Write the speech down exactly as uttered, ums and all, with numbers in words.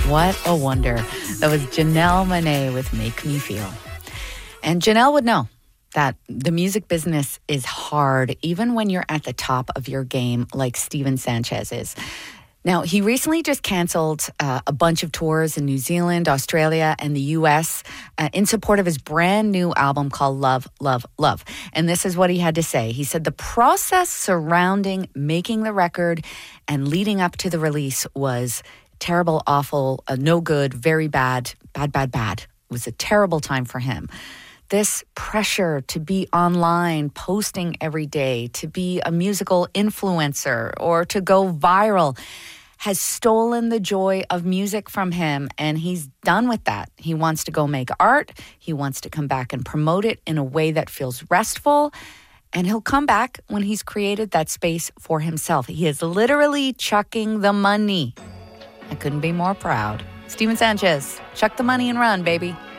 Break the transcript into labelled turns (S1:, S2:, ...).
S1: What a wonder. That was Janelle Monáe with Make Me Feel. And Janelle would know that the music business is hard, even when you're at the top of your game like Steven Sanchez is. Now, he recently just canceled uh, a bunch of tours in New Zealand, Australia, and the U S uh, in support of his brand new album called Love, Love, Love. And this is what he had to say. He said the process surrounding making the record and leading up to the release was terrible, awful, uh, no good, very bad, bad, bad, bad. It was a terrible time for him. This pressure to be online, posting every day, to be a musical influencer or to go viral has stolen the joy of music from him, and he's done with that. He wants to go make art. He wants to come back and promote it in a way that feels restful, and he'll come back when he's created that space for himself. He is literally chucking the money. I couldn't be more proud. Steven Sanchez, chuck the money and run, baby.